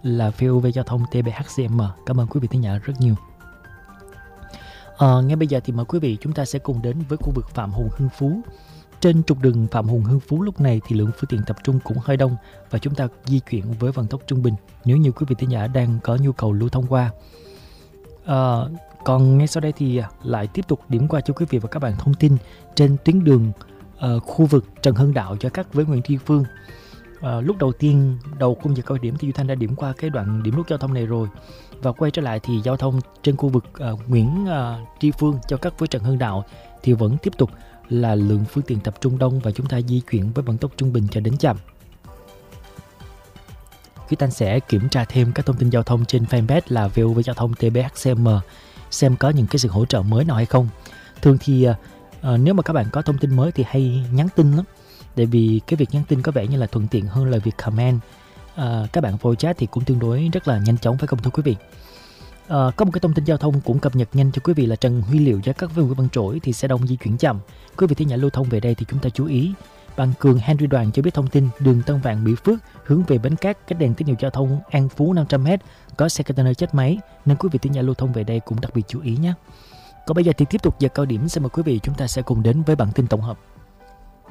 là VOV Giao thông TBHCM. Cảm ơn quý vị thính giả rất nhiều. Ngay bây giờ thì mời quý vị chúng ta sẽ cùng đến với khu vực Phạm Hùng Hưng Phú. Trên trục đường Phạm Hùng Hưng Phú lúc này thì lượng phương tiện tập trung cũng hơi đông và chúng ta di chuyển với vận tốc trung bình nếu như quý vị thính giả đang có nhu cầu lưu thông qua. Còn ngay sau đây thì lại tiếp tục điểm qua cho quý vị và các bạn thông tin trên tuyến đường khu vực Trần Hưng Đạo giao cắt với Nguyễn Tri Phương. Lúc đầu tiên đầu khung giờ cao điểm thì Duy Thanh đã điểm qua cái đoạn điểm nút giao thông này rồi, và quay trở lại thì giao thông trên khu vực Nguyễn Tri Phương giao cắt với Trần Hưng Đạo thì vẫn tiếp tục là lượng phương tiện tập trung đông và chúng ta di chuyển với vận tốc trung bình cho đến chậm. Duy Thanh sẽ kiểm tra thêm các thông tin giao thông trên fanpage là VOV Giao thông TBHCM xem có những cái sự hỗ trợ mới nào hay không. Thường thì nếu mà các bạn có thông tin mới thì hay nhắn tin lắm, tại vì cái việc nhắn tin có vẻ như là thuận tiện hơn là việc comment. Các bạn voice chat thì cũng tương đối rất là nhanh chóng phải không thưa quý vị. Có một cái thông tin giao thông cũng cập nhật nhanh cho quý vị là Trần Huy Liệu giao cắt với Nguyễn Văn Trỗi thì xe đông di chuyển chậm. Quý vị thính giả lưu thông về đây thì chúng ta chú ý. Bằng Cường Henry Đoàn cho biết thông tin đường Tân Vạn Mỹ Phước hướng về Bến Cát cách đèn tín hiệu giao thông An Phú 500m có xe container chết máy, nên quý vị thính giả lưu thông về đây cũng đặc biệt chú ý nhé. Còn bây giờ thì tiếp tục giờ cao điểm, xin mời quý vị chúng ta sẽ cùng đến với bản tin tổng hợp.